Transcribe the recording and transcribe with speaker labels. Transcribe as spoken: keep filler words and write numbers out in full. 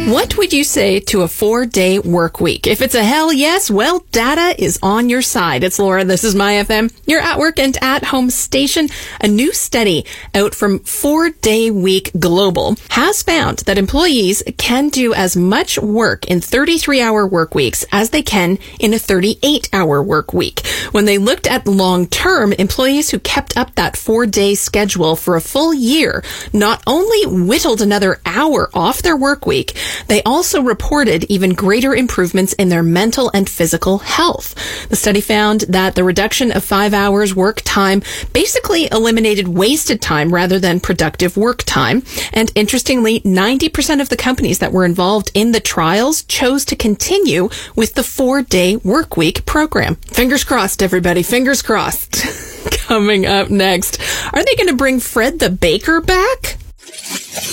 Speaker 1: What would you say to a four-day work week? If it's a hell yes, well, data is on your side. It's Laura. This is My F M, your at work and at home station. A new study out from Four Day Week Global has found that employees can do as much work in thirty-three hour work weeks as they can in a thirty-eight hour work week. When they looked at long-term, employees who kept up that four-day schedule for a full year not only whittled another hour off their work week, they also reported even greater improvements in their mental and physical health. The study found that the reduction of five hours work time basically eliminated wasted time rather than productive work time. And interestingly, ninety percent of the companies that were involved in the trials chose to continue with the four-day work week program. Fingers crossed, everybody. Fingers crossed. Coming up next, are they going to bring Fred the Baker back?